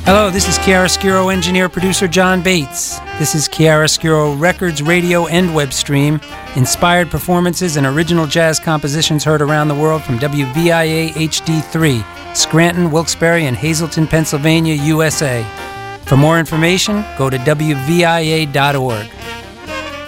Hello, this is Chiaroscuro engineer producer John Bates. This is Chiaroscuro Records, radio, and web stream. Inspired performances and original jazz compositions heard around the world from WVIA HD3, Scranton, Wilkes-Barre, and Hazleton, Pennsylvania, USA. For more information, go to WVIA.org.